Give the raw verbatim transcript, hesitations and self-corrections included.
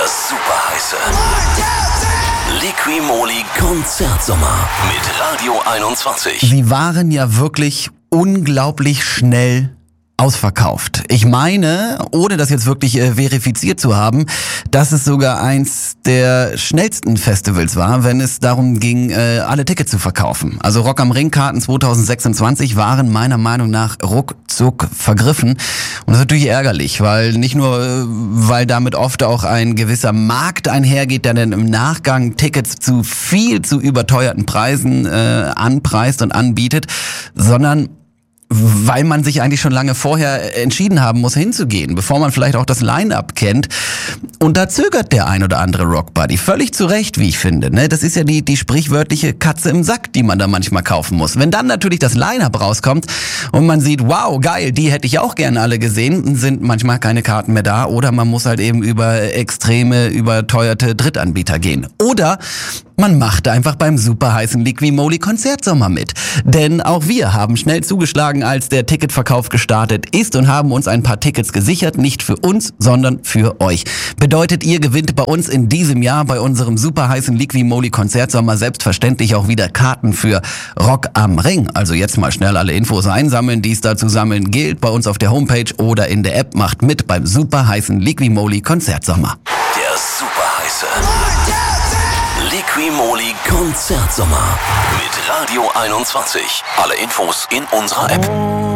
superheiße Liqui-Moly Konzertsommer mit Radio einundzwanzig. Sie waren ja wirklich unglaublich schnell ausverkauft. Ich meine, ohne das jetzt wirklich äh, verifiziert zu haben, dass es sogar eins der schnellsten Festivals war, wenn es darum ging, äh, alle Tickets zu verkaufen. Also Rock am Ring Karten zwanzig sechsundzwanzig waren meiner Meinung nach ruckzuck vergriffen. Und das ist natürlich ärgerlich, weil nicht nur, äh, weil damit oft auch ein gewisser Markt einhergeht, der dann im Nachgang Tickets zu viel zu überteuerten Preisen äh, anpreist und anbietet, sondern weil man sich eigentlich schon lange vorher entschieden haben muss, hinzugehen, bevor man vielleicht auch das Line-Up kennt. Und da zögert der ein oder andere Rockbuddy. Völlig zu Recht, wie ich finde. Ne? Das ist ja die, die sprichwörtliche Katze im Sack, die man da manchmal kaufen muss. Wenn dann natürlich das Line-Up rauskommt und man sieht, wow, geil, die hätte ich auch gerne alle gesehen, sind manchmal keine Karten mehr da. Oder man muss halt eben über extreme, überteuerte Drittanbieter gehen. Oder man macht einfach beim superheißen Liqui-Moly Konzertsommer mit. Denn auch wir haben schnell zugeschlagen, als der Ticketverkauf gestartet ist und haben uns ein paar Tickets gesichert. Nicht für uns, sondern für euch. Bedeutet, ihr gewinnt bei uns in diesem Jahr bei unserem superheißen Liqui-Moly Konzertsommer selbstverständlich auch wieder Karten für Rock am Ring. Also jetzt mal schnell alle Infos einsammeln, die es da zu sammeln gilt. Bei uns auf der Homepage oder in der App. Macht mit beim superheißen Liqui-Moly Konzertsommer. Der superheiße Liqui-Moly Konzertsommer mit Radio einundzwanzig. Alle Infos in unserer App.